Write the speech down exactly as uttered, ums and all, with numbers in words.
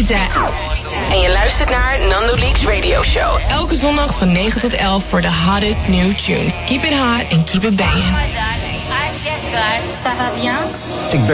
Morita. En je luistert naar Nando Leaks Radio Show. Elke zondag van negen tot elf voor de hottest new tunes. Keep it hot and keep it banging. Ça va bien? Ik ben